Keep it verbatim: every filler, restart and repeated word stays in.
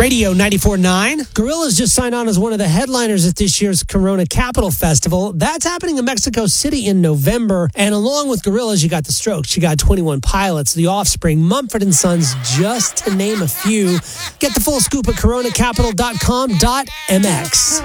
Radio ninety-four point nine. Gorillaz just signed on as one of the headliners at this year's Corona Capital Festival. That's happening in Mexico City in November. And along with Gorillaz, you got The Strokes, you got twenty-one Pilots, The Offspring, Mumford and Sons, just to name a few. Get the full scoop at corona capital dot com dot m x.